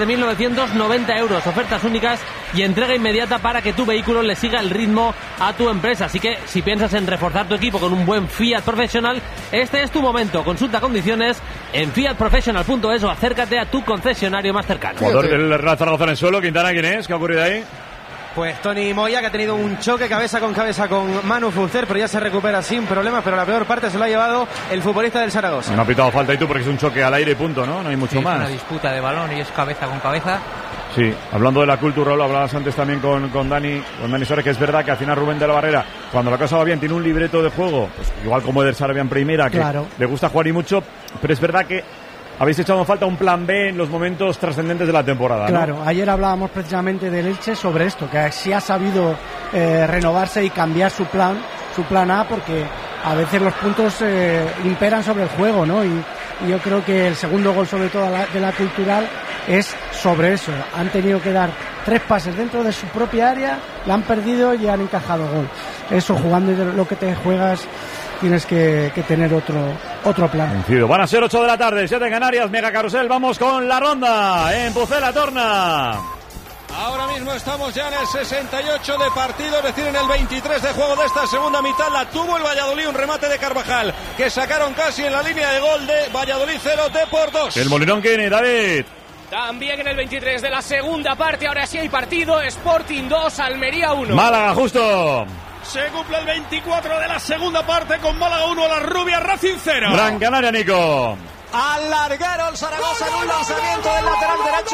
17.990 euros. Ofertas únicas y entrega inmediata para que tu vehículo le siga el ritmo a tu empresa. Así que si piensas en reforzar tu equipo con un buen Fiat Professional, este es tu momento. Consulta condiciones en fiatprofessional.es o acércate a tu concesionario más cercano. Jugador del Real Zaragoza en el suelo. Quintana, ¿quién es? ¿Qué ha ocurrido ahí? Pues Tony Moya, que ha tenido un choque cabeza con Manu Fulcer, pero ya se recupera sin problemas, pero la peor parte se lo ha llevado el futbolista del Zaragoza. No ha pitado falta y tú porque es un choque al aire y punto, ¿no? No hay mucho más. Es una disputa de balón y es cabeza con cabeza. Sí, hablando de la cultura, lo hablabas antes también con Dani Suárez, que es verdad que al final Rubén de la Barrera, cuando la cosa va bien, tiene un libreto de juego, pues igual como Eder Sarabia en primera, que claro, le gusta jugar y mucho, pero es verdad que habéis echado en falta un plan B en los momentos trascendentes de la temporada, ¿no? Claro, ayer hablábamos precisamente del Elche sobre esto, que sí ha sabido renovarse y cambiar su plan A, porque a veces los puntos imperan sobre el juego, ¿no? Y yo creo que el segundo gol, sobre todo de la Cultural, es sobre eso. Han tenido que dar 3 pases dentro de su propia área, la han perdido y han encajado gol. Eso, jugando lo que te juegas, tienes que tener otro plan. Van a ser 8 de la tarde, 7 en Canarias, Mega Carrusel. Vamos con la ronda en Pucela Torna. Ahora mismo estamos ya en el 68 de partido, es decir, en el 23 de juego de esta segunda mitad. La tuvo el Valladolid, un remate de Carvajal, que sacaron casi en la línea de gol de Valladolid 0, Depor 2. El Molinón que viene, David. También en el 23 de la segunda parte, ahora sí hay partido. Sporting 2, Almería 1. Málaga, justo. Se cumple el 24 de la segunda parte con Málaga 1, la Rubia, Racing 0. Gran Canaria, Nico. Al larguero el Zaragoza en un lanzamiento del lateral derecho.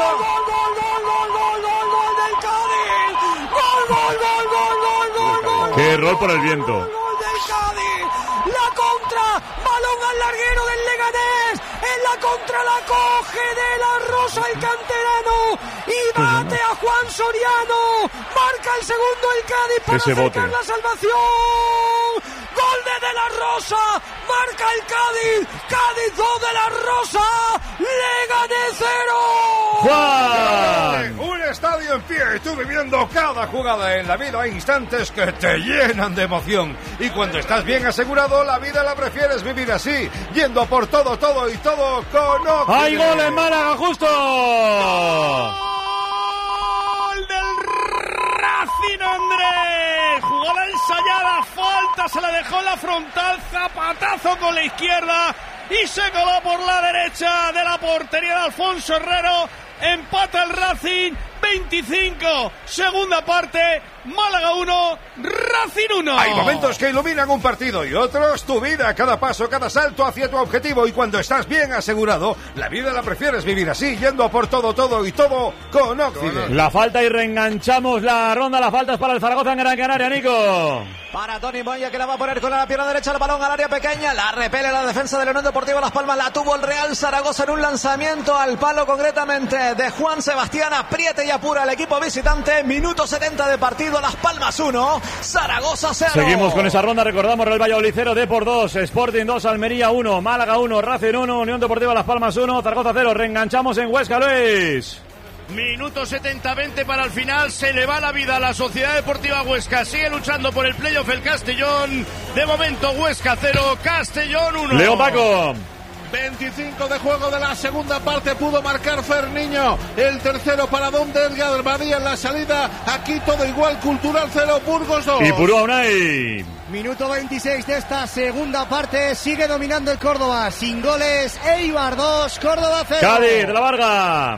¡Gol del Cádiz! ¡Gol! ¡Qué error por el viento! ¡Gol del Cádiz! ¡La contra! ¡Balón al larguero del Leganés! ¡En la contra la coge de la Rosa el canterano! ¡Y bate a Juan Soriano! ¡Marca el segundo el Cádiz para acercar la salvación! ¡Gol de la Rosa! ¡Marca el Cádiz! ¡Cádiz 2 de la Rosa! ¡Leganés 0! ¡Juan! Un estadio en pie y tú viviendo cada jugada. En la vida hay instantes que te llenan de emoción. Y cuando estás bien asegurado, la vida la prefieres vivir así, yendo a por todo y todo con Oxide. ¡Hay gol en Málaga, justo! ¡Gol del Racing, Andrés! Jugada ensayada, falta, se la dejó en la frontal, zapatazo con la izquierda y se coló por la derecha de la portería de Alfonso Herrero. Empata el Racing, 25, segunda parte, Málaga 1, Racing 1. Hay momentos que iluminan un partido y otros tu vida, cada paso, cada salto hacia tu objetivo. Y cuando estás bien asegurado, la vida la prefieres vivir así, yendo a por todo y todo con Oxide. La falta y reenganchamos la ronda. La falta es para el Zaragoza en Gran Canaria, Nico. Para Tony Moya, que la va a poner con la pierna derecha, el balón al área pequeña, la repele la defensa del Unión Deportiva Las Palmas, la tuvo el Real Zaragoza en un lanzamiento al palo concretamente de Juan Sebastián, apriete y apura el equipo visitante, minuto 70 de partido, Las Palmas 1, Zaragoza 0. Seguimos con esa ronda, recordamos Real Valladolid 0, Depor 2, Sporting 2, Almería 1, Málaga 1, Racing 1, Unión Deportiva Las Palmas 1, Zaragoza 0, reenganchamos en Huesca, Luis. Minuto 70-20 para el final, se le va la vida a la Sociedad Deportiva Huesca, sigue luchando por el playoff el Castellón, de momento Huesca 0, Castellón 1. Leo Paco. 25 de juego de la segunda parte, pudo marcar Ferniño, el tercero para Don Edgar María en la salida, aquí todo igual, Cultural 0, Burgos 2. Y Purúa Unai. Minuto 26 de esta segunda parte, sigue dominando el Córdoba, sin goles, Eibar 2, Córdoba 0. Cádiz de la Varga.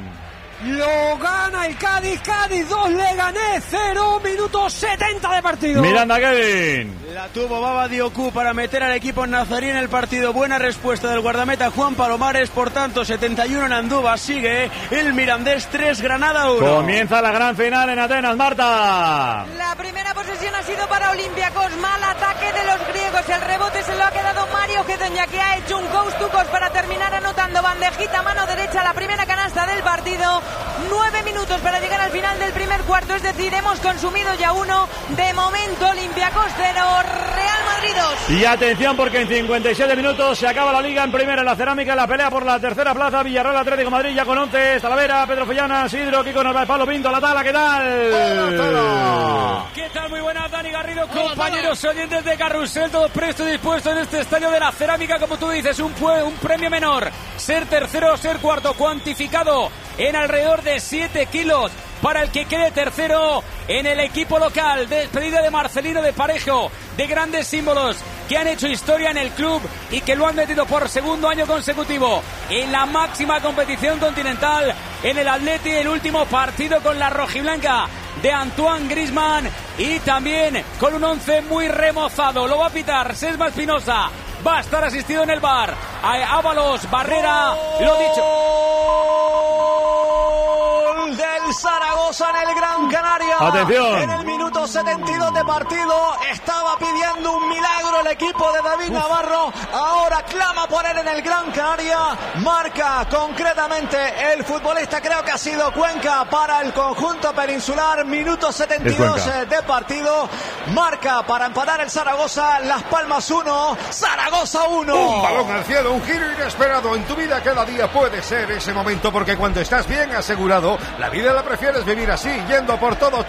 Lo gana el Cádiz, Cádiz 2, Leganés 0, minuto 70 de partido. Miranda, Kevin. La tuvo Baba Dioku para meter al equipo nazarí en el partido. Buena respuesta del guardameta Juan Palomares. Por tanto, 71 en Andúba. Sigue el Mirandés 3, Granada 1. Comienza la gran final en Atenas, Marta. La primera posesión ha sido para Olympiacos. Mal ataque de los griegos. El rebote se lo ha quedado Mario Gedoña, que ha hecho un coast to coast para terminar anotando. Bandejita, mano derecha, la primera canasta del partido. 9 minutos para llegar al final del primer cuarto. Es decir, hemos consumido ya uno. De momento, Olympiacos 0, Real Madrid 2. Y atención, porque en 57 minutos se acaba la liga. En primera la Cerámica, la pelea por la tercera plaza. Villarreal, Atlético Madrid ya con 11. Talavera, Pedro Fellana, Sidro, Kiko Narváez, Pablo Pinto, La Tala, ¿qué tal? ¿Qué tal? Muy buenas, Dani Garrido, compañeros oyentes de Carrusel, todos prestos y dispuestos en este estadio de la Cerámica, como tú dices, un premio menor. Ser tercero o ser cuarto, cuantificado en alrededor de 7 kilos para el que quede tercero en el equipo local. Despedida de Marcelino, de Parejo, de grandes símbolos que han hecho historia en el club y que lo han metido por segundo año consecutivo en la máxima competición continental, en el Atleti, el último partido con la rojiblanca de Antoine Griezmann, y también con un 11 muy remozado. Lo va a pitar Sesma Espinosa, va a estar asistido en el bar Ábalos, Barrera, lo dicho. Del Zaragoza en el Gran Canaria. Atención. En el minuto 72 de partido. Estaba pidiendo un milagro el equipo de David Navarro. Ahora clama por él en el Gran Canaria. Marca concretamente el futbolista, creo que ha sido Cuenca para el conjunto peninsular. Minuto 72 de partido. Marca para empatar el Zaragoza. Las Palmas 1, Zaragoza 1. Un balón al cielo, un giro inesperado. En tu vida cada día puede ser ese momento, porque cuando estás bien asegurado, la vida la prefieres vivir así, yendo por todo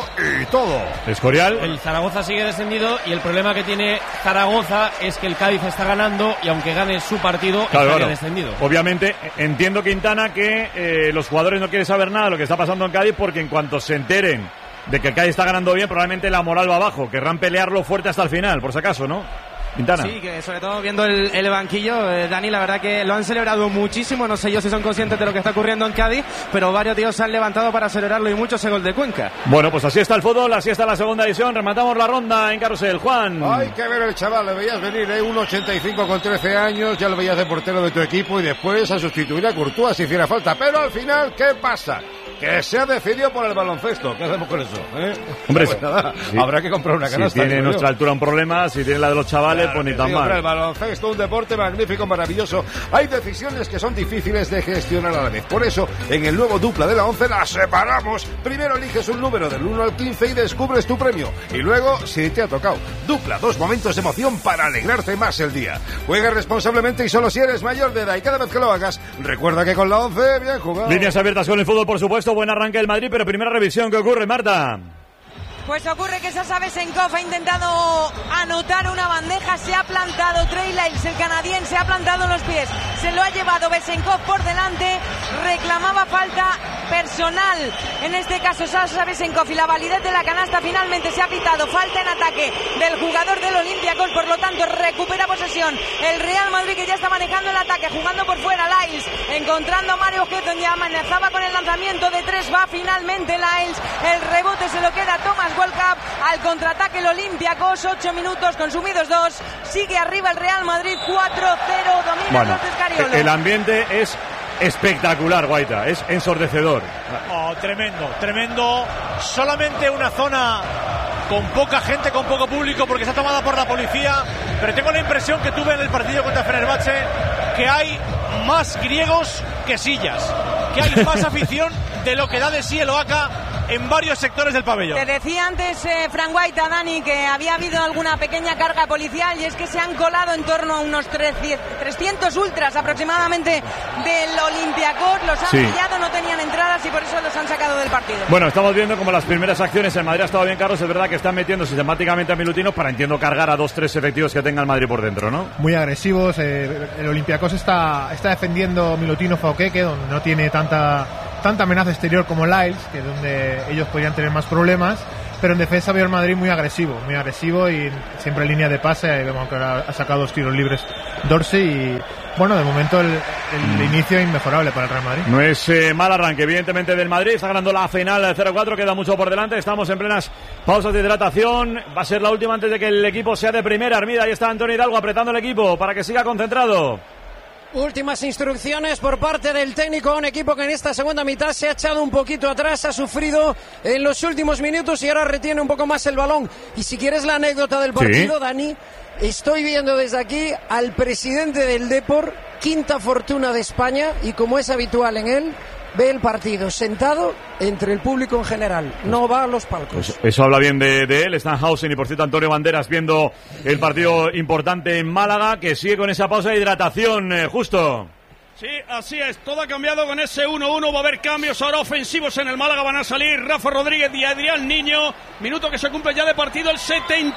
y todo. Escorial. El Zaragoza sigue descendido y el problema que tiene Zaragoza es que el Cádiz está ganando y aunque gane su partido, estaría descendido. Obviamente, entiendo, Quintana, que los jugadores no quieren saber nada de lo que está pasando en Cádiz, porque en cuanto se enteren de que el Cádiz está ganando bien, probablemente la moral va abajo. Querrán pelearlo fuerte hasta el final, por si acaso, ¿no? Quintana. Sí, que sobre todo viendo el banquillo, Dani, la verdad que lo han celebrado muchísimo. No sé yo si son conscientes de lo que está ocurriendo en Cádiz, pero varios tíos se han levantado para celebrarlo y mucho ese gol de Cuenca. Bueno, pues así está el fútbol, así está la segunda división. Rematamos la ronda en Carrusel. Juan. Hay que ver el chaval, le veías venir, 1,85 con 13 años, ya lo veías de portero de tu equipo y después a sustituir a Courtois si hiciera falta. Pero al final, ¿qué pasa? Que se ha decidido por el baloncesto. ¿Qué hacemos con eso? Hombre, pues nada, sí. Habrá que comprar una canasta. Si tiene nuestra altura un problema, si tiene la de los chavales, pues ni tan mal. El baloncesto, un deporte magnífico, maravilloso. Hay decisiones que son difíciles de gestionar a la vez. Por eso, en el nuevo dupla de la 11 las separamos. Primero eliges un número del 1 al 15 y descubres tu premio. Y luego, si te ha tocado, dupla, 2 momentos de emoción para alegrarte más el día. Juega responsablemente y solo si eres mayor de edad. Y cada vez que lo hagas, recuerda que con la 11, bien jugado. Líneas abiertas con el fútbol, por supuesto. Buen arranque del Madrid, pero primera revisión. ¿Qué ocurre, Marta? Pues ocurre que Sasha Besenkov ha intentado anotar una bandeja, se ha plantado Trey Lyles, el canadiense, ha plantado los pies, se lo ha llevado Besenkov por delante, reclamaba falta personal, en este caso Sasha Besenkov, y la validez de la canasta finalmente se ha pitado, falta en ataque del jugador del Olympiacos, por lo tanto recupera posesión el Real Madrid, que ya está manejando el ataque, jugando por fuera Lyles, encontrando a Mario Getson, ya amenazaba con el lanzamiento de 3, va finalmente Lyles, el rebote se lo queda Thomas World Cup, al contraataque el Olympiacos, 8 minutos consumidos 2, sigue arriba el Real Madrid 4-0, domina los Escariolo. El ambiente es espectacular, Guaita, es ensordecedor. Tremendo, solamente una zona con poca gente, con poco público, porque está tomada por la policía, pero tengo la impresión que tuve en el partido contra Fenerbahce que hay más griegos que sillas, que hay más afición de lo que da de sí el Oaca en varios sectores del pabellón. Te decía antes, Fran Guaita, Dani, que había habido alguna pequeña carga policial, y es que se han colado en torno a unos 300 ultras aproximadamente del Olympiacos, los han pillado, no tenían entradas y por eso los han sacado del partido. Bueno, estamos viendo como las primeras acciones en Madrid ha estado bien, Carlos, es verdad que están metiendo sistemáticamente a Milutinos para, entiendo, cargar a 2-3 efectivos que tenga el Madrid por dentro, ¿no? Muy agresivos, el Olympiacos está defendiendo Milutino Fauqueque, donde no tiene tanta amenaza exterior como Lyles, que es donde ellos podrían tener más problemas, pero en defensa veo el Madrid muy agresivo y siempre en línea de pase. Vemos que ahora ha sacado 2 tiros libres Dorsey y bueno, de momento el inicio inmejorable para el Real Madrid. No es mal arranque, evidentemente, del Madrid. Está ganando la final 0-4, queda mucho por delante. Estamos en plenas pausas de hidratación. Va a ser la última antes de que el equipo sea de primera. Armida, ahí está Antonio Hidalgo apretando el equipo para que siga concentrado. Últimas instrucciones por parte del técnico, un equipo que en esta segunda mitad se ha echado un poquito atrás, ha sufrido en los últimos minutos y ahora retiene un poco más el balón. Y si quieres la anécdota del partido, Dani, estoy viendo desde aquí al presidente del Depor, quinta fortuna de España, y como es habitual en él, ve el partido sentado entre el público en general, no va a los palcos. Eso habla bien de él. Stanhausen y, por cierto, Antonio Banderas viendo el partido importante en Málaga, que sigue con esa pausa de hidratación, justo. Sí, así es, todo ha cambiado con ese 1-1, va a haber cambios ahora ofensivos en el Málaga, van a salir Rafa Rodríguez y Adrián Niño, minuto que se cumple ya de partido, el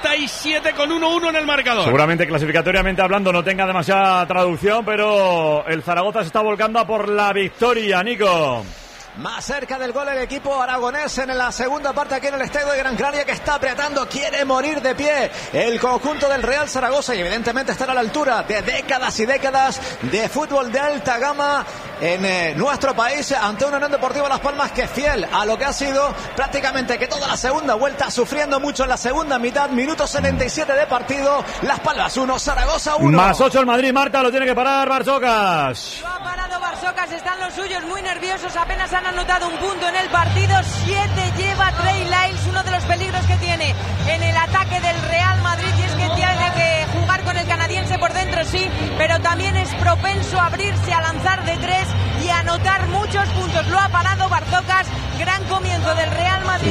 77 con 1-1 en el marcador. Seguramente clasificatoriamente hablando no tenga demasiada traducción, pero el Zaragoza se está volcando a por la victoria, Nico. Más cerca del gol el equipo aragonés en la segunda parte aquí en el estadio de Gran Canaria, que está apretando, quiere morir de pie el conjunto del Real Zaragoza y evidentemente estar a la altura de décadas y décadas de fútbol de alta gama en nuestro país, ante una Unión Deportiva Las Palmas que es fiel a lo que ha sido prácticamente que toda la segunda vuelta, sufriendo mucho en la segunda mitad. Minuto 77 de partido, Las Palmas 1, Zaragoza 1. Más 8 el Madrid, Marta, lo tiene que parar Barsocas. Lo ha parado Barsocas, están los suyos muy nerviosos, apenas han anotado un punto en el partido, 7 lleva Trey Lyles, uno de los peligros que tiene en el ataque del Real Madrid, y es que tiene que jugar con el canadiense por dentro, sí, pero también es propenso a abrirse, a lanzar de tres y a anotar muchos puntos. Lo ha parado Barzocas. Gran comienzo del Real Madrid,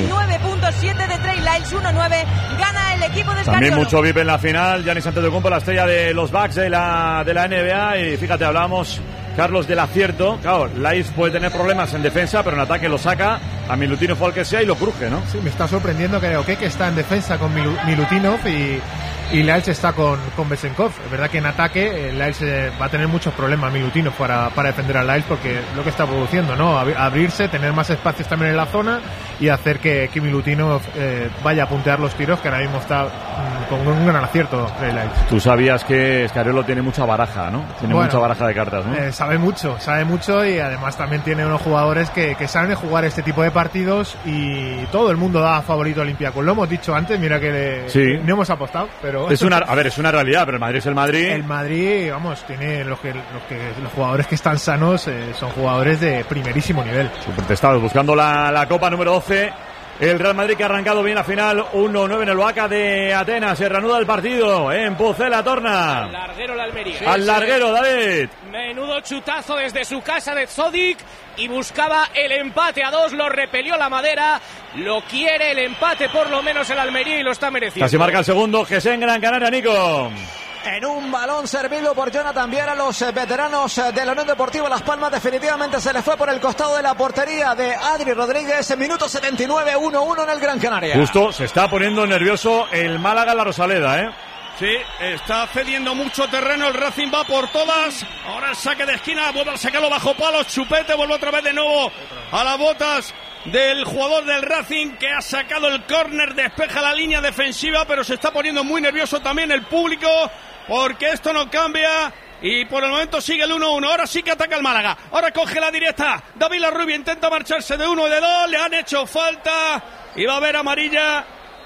9.7 de Trey Lyles, 1-9, gana el equipo de Scariolo. También mucho VIP en la final, Giannis Antetokounmpo, la estrella de los Bucks de la NBA, y fíjate, hablábamos, Carlos, del acierto. Claro, Lyles puede tener problemas en defensa, pero en ataque lo saca a Milutinov o al que sea y lo cruje, ¿no? Sí, me está sorprendiendo que está en defensa con Milutinov y Lyles está con Besenkov. Es verdad que en ataque Lyles va a tener muchos problemas, Milutinov, para defender a Lyles, porque lo que está produciendo, ¿no? Abrirse, tener más espacios también en la zona y hacer que Milutinov vaya a puntear los tiros, que ahora mismo está con un gran acierto de Lyles. Tú sabías que Scariolo tiene mucha baraja, ¿no? Tiene mucha baraja de cartas, ¿no? Sabe mucho y además también tiene unos jugadores que saben jugar este tipo de partidos, y todo el mundo da favorito a Olympiacos. Lo hemos dicho antes, mira que no hemos apostado, pero es una realidad, pero el Madrid es el Madrid. El Madrid, vamos, tiene los jugadores que están sanos, son jugadores de primerísimo nivel. Supertestados, buscando la Copa número 12. El Real Madrid, que ha arrancado bien la final, 1-9 en el Oaca de Atenas. Se reanuda el partido en Pucela Torna. Al larguero la Almería. Al larguero, David. Menudo chutazo desde su casa de Zodic, y buscaba el empate a 2, lo repelió la Madera, lo quiere el empate por lo menos el Almería y lo está mereciendo. Casi marca el segundo, Jesé en Gran Canaria, Nico. En un balón servido por Jonathan Viera, los veteranos de la Unión Deportiva Las Palmas definitivamente se les fue por el costado de la portería de Adri Rodríguez. En minuto 79, 1-1 en el Gran Canaria. Justo, se está poniendo nervioso el Málaga, la Rosaleda, ¿eh? Sí, está cediendo mucho terreno, el Racing va por todas. Ahora el saque de esquina, vuelve a sacarlo bajo palos, Chupete, vuelve otra vez de nuevo a las botas del jugador del Racing, que ha sacado el córner, despeja la línea defensiva, pero se está poniendo muy nervioso también el público, porque esto no cambia. Y por el momento sigue el 1-1. Ahora sí que ataca el Málaga. Ahora coge la directa. David Larrubia intenta marcharse de 1 y de 2. Le han hecho falta. Y va a haber amarilla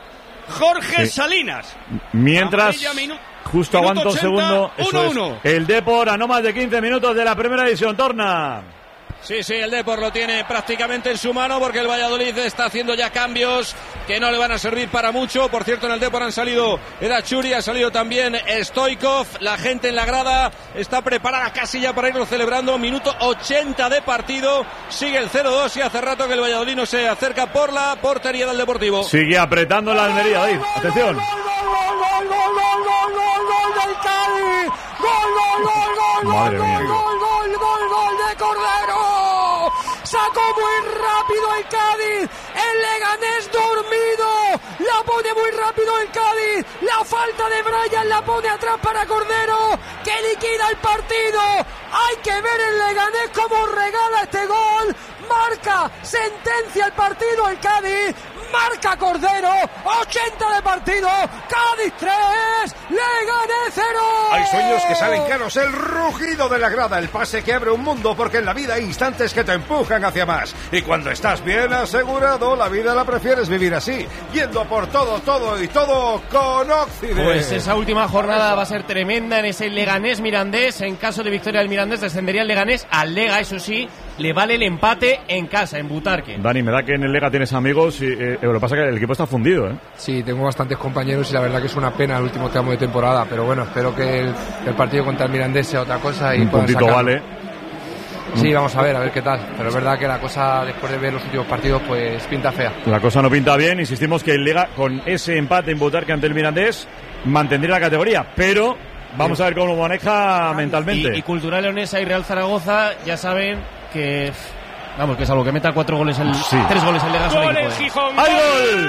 Jorge Salinas. Mientras, justo aguanto un segundo. 1-1. El Depor a no más de 15 minutos de la primera edición. Torna. Sí, el Depor lo tiene prácticamente en su mano, porque el Valladolid está haciendo ya cambios que no le van a servir para mucho. Por cierto, en el Depor han salido Edachuri, ha salido también Stoikov. La gente en la grada está preparada casi ya para irlo celebrando. Minuto 80 de partido, sigue el 0-2 y hace rato que el Valladolid no se acerca por la portería del Deportivo. Sigue apretando la Almería, David. Atención. ¡Gol del Cádiz! ¡Gol de Cordero! Sacó muy rápido el Cádiz, el Leganés dormido, la pone muy rápido el Cádiz, la falta de Brian la pone atrás para Cordero, que liquida el partido. Hay que ver el Leganés cómo regala este gol, marca, sentencia el partido el Cádiz, marca Cordero, 80 de partido, Cádiz 3, Leganés 0. Hay sueños que salen caros, el rugido de la grada, el pase que abre un mundo, porque en la vida hay instantes que te empujan hacia más. Y cuando estás bien asegurado, la vida la prefieres vivir así, yendo por todo y todo con Occidente. Pues esa última jornada va a ser tremenda en ese Leganés Mirandés. En caso de victoria del Mirandés, descendería el Leganés al Lega, eso sí, le vale el empate en casa, en Butarque. Dani, me da que en el Lega tienes amigos, y lo que pasa es que el equipo está fundido, ¿eh? Sí, tengo bastantes compañeros y la verdad que es una pena el último tramo de temporada, pero bueno, espero que el partido contra el Mirandés sea otra cosa y un puntito vale. Sí, vamos a ver qué tal, pero es verdad que la cosa, después de ver los últimos partidos, pues pinta fea. La cosa no pinta bien, insistimos que el Lega, con ese empate en Butarque ante el Mirandés, mantendría la categoría, pero vamos a ver cómo lo maneja mentalmente. Y Cultural Leonesa y Real Zaragoza ya saben que, vamos, que salvo que meta 3 goles el Lega. ¡Gol el Gijón! ¡Hay gol!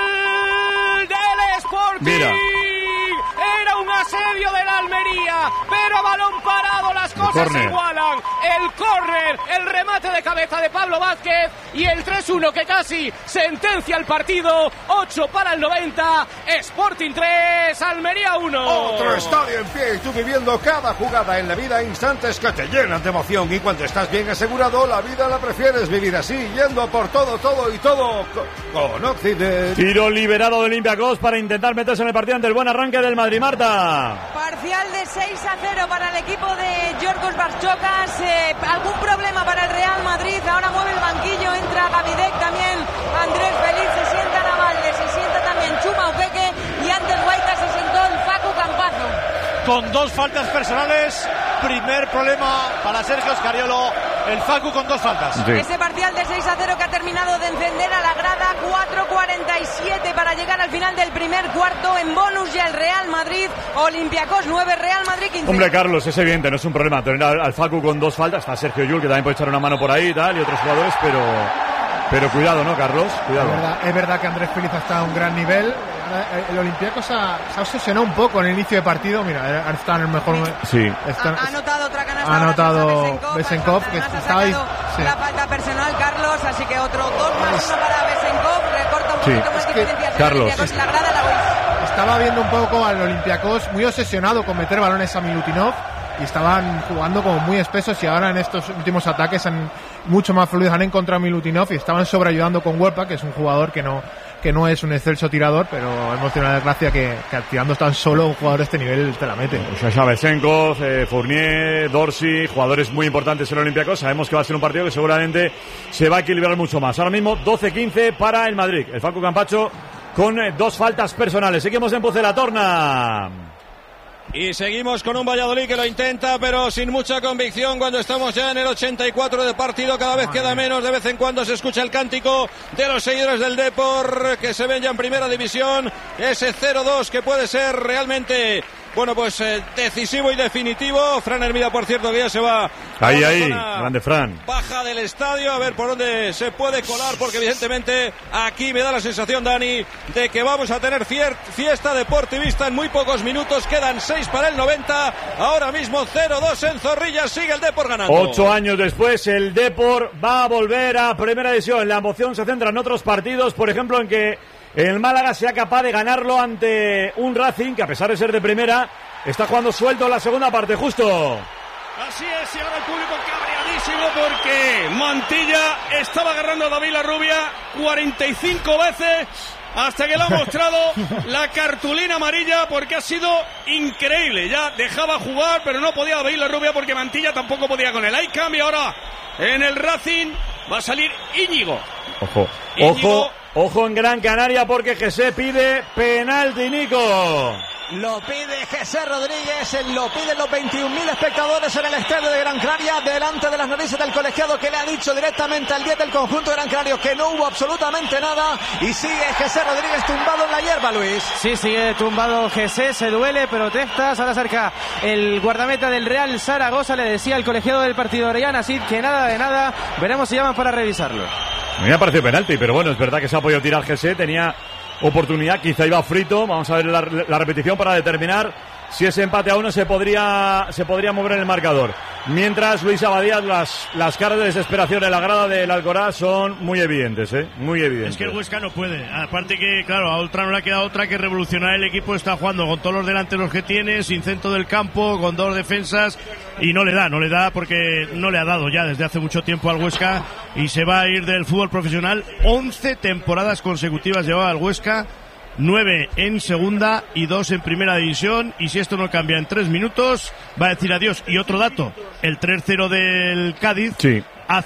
¡Del Sporting! Mira. Era un asedio de la Almería, pero a balón parado las cosas se igualan. El córner, el remate de cabeza de Pablo Vázquez y el 3-1 que casi sentencia el partido. 8 para el 90, Sporting 3, Almería 1. Otro estadio en pie y tú viviendo cada jugada en la vida, instantes que te llenan de emoción, y cuando estás bien asegurado, la vida la prefieres vivir así, yendo por todo y todo con Occidente. Tiro liberado de Olympiacos para intentar meterse en el partido ante el buen arranque del Madrid. Marta. Parcial de 6-0 para el equipo de Yorgos Barçocas. Algún problema para el Real Madrid. Ahora mueve el banquillo, entra Gavidec también. Andrés Feliz, se sienta Navalde, se con 2 faltas personales. Primer problema para Sergio Scariolo, el Facu con 2 faltas. Sí. Ese parcial de 6-0 que ha terminado de encender a la grada. 4:47 para llegar al final del primer cuarto. En bonus ya el Real Madrid. Olympiacos 9, Real Madrid 15. Hombre, Carlos, es evidente, no es un problema tener al Facu con 2 faltas. Está Sergio Llull, que también puede echar una mano por ahí y tal, y otros jugadores, pero cuidado, ¿no, Carlos? Cuidado. Es verdad que Andrés Félix está a un gran nivel. El Olympiacos se ha obsesionado un poco en el inicio de partido. Mira, ahora está en el mejor momento. Sí. Ha anotado otra canasta. Ha anotado Besenkov, que estaba ahí. Sí. La falta personal, Carlos, así que otro 2+1 para Besenkov. Recorta un poquito más diferencias. Carlos. La grada la estaba viendo un poco al Olympiacos muy obsesionado con meter balones a Milutinov. Y estaban jugando como muy espesos, y ahora en estos últimos ataques mucho más fluidos han encontrado a Milutinov y estaban sobreayudando con Huerpa, que es un jugador que no es un excelso tirador, pero hemos tenido la desgracia que tirando tan solo un jugador de este nivel te la mete. Sasha Besenkov, Fournier, Dorsey, jugadores muy importantes en el Olympiacos. Sabemos que va a ser un partido que seguramente se va a equilibrar mucho más. Ahora mismo 12-15 para el Madrid. El Facu Campacho con 2 faltas personales. Seguimos en Pucela-Torna. Y seguimos con un Valladolid que lo intenta, pero sin mucha convicción, cuando estamos ya en el 84 de partido. Cada vez queda menos, de vez en cuando se escucha el cántico de los seguidores del Depor, que se ven ya en primera división. Ese 0-2 que puede ser realmente, bueno, pues decisivo y definitivo. Fran Hermida, por cierto, que ya se va ahí, grande Fran. Baja del estadio, a ver por dónde se puede colar, porque evidentemente aquí me da la sensación, Dani, de que vamos a tener fiesta deportivista en muy pocos minutos. Quedan 6 para el 90. Ahora mismo 0-2 en Zorrilla. Sigue el Depor ganando. 8 años después, el Depor va a volver a primera división. La emoción se centra en otros partidos, por ejemplo, en que el Málaga sea capaz de ganarlo ante un Racing que, a pesar de ser de primera, está jugando suelto en la segunda parte, justo. Así es, y ahora el público cabreadísimo porque Mantilla estaba agarrando a David Larrubia 45 veces hasta que le ha mostrado la cartulina amarilla, porque ha sido increíble. Ya dejaba jugar, pero no podía David Larrubia porque Mantilla tampoco podía con él. Hay cambio ahora en el Racing. Va a salir Íñigo. Ojo en Gran Canaria, porque José pide penalti, Nico. Lo pide José Rodríguez, lo piden los 21.000 espectadores en el estadio de Gran Canaria, delante de las narices del colegiado, que le ha dicho directamente al 10 del conjunto de Gran Canaria que no hubo absolutamente nada, y sigue José Rodríguez tumbado en la hierba, Luis. Sí, sigue tumbado José, se duele, protesta, se acerca el guardameta del Real Zaragoza, le decía al colegiado del partido Orellana Cid que nada de nada, veremos si llaman para revisarlo. A mí me parece penalti, pero bueno, es verdad que se ha podido tirar José, tenía oportunidad, quizá iba frito. Vamos a ver la repetición para determinar si ese empate a 1 se podría mover en el marcador. Mientras, Luis Abadía, las caras de desesperación en la grada del Alcoraz son muy evidentes, muy evidentes. Es que el Huesca no puede, aparte que, claro, a Ultra no le queda otra que revolucionar el equipo. Está jugando con todos los delanteros que tiene, sin centro del campo, con 2 defensas, y no le da porque no le ha dado ya desde hace mucho tiempo al Huesca, y se va a ir del fútbol profesional. 11 temporadas consecutivas llevaba el Huesca, 9 en segunda y 2 en primera división, y si esto no cambia en 3 minutos va a decir adiós. Y otro dato, el 3-0 del Cádiz, sí,